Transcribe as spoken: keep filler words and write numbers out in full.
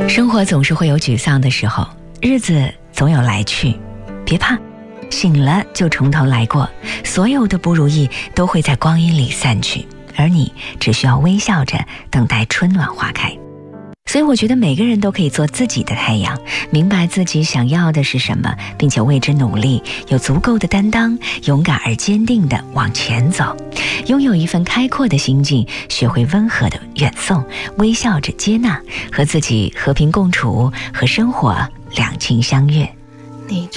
生活总是会有沮丧的时候，日子总有来去，别怕，醒了就从头来过，所有的不如意都会在光阴里散去，而你只需要微笑着等待春暖花开。所以我觉得每个人都可以做自己的太阳，明白自己想要的是什么，并且为之努力，有足够的担当，勇敢而坚定地往前走，拥有一份开阔的心境，学会温和的远送，微笑着接纳，和自己和平共处，和生活两情相悦。 你